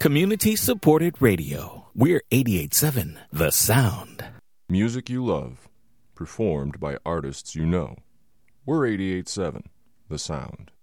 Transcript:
Community-supported radio. We're 88.7 The Sound. Music you love, performed by artists you know. We're 88.7 The Sound.